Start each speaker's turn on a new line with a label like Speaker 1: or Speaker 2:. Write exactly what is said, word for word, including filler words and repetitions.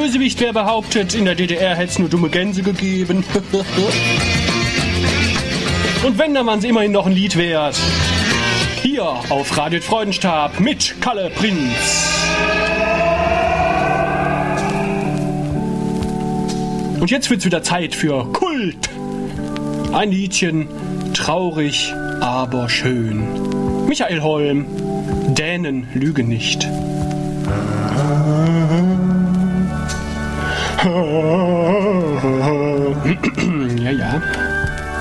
Speaker 1: Bösewicht, wer behauptet, in der D D R hätte es nur dumme Gänse gegeben. Und wenn, dann waren sie immerhin noch ein Lied wert. Hier auf Radio Freudenstab mit Kalle Prinz. Und jetzt wird's wieder Zeit für Kult. Ein Liedchen, traurig, aber schön. Michael Holm, Dänen lügen nicht. Ja, ja.